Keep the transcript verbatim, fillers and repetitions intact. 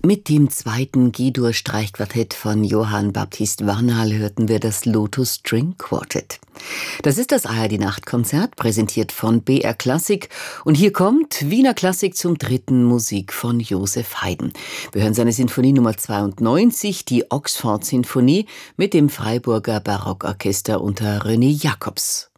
Mit dem zweiten G-Dur-Streichquartett von Johann Baptist Wernhal hörten wir das Lotus String Quartet. Das ist das A R D-Nachtkonzert, präsentiert von B R Klassik. Und hier kommt Wiener Klassik zum dritten, Musik von Joseph Haydn. Wir hören seine Sinfonie Nummer zweiundneunzig, die Oxford-Sinfonie, mit dem Freiburger Barockorchester unter René Jacobs.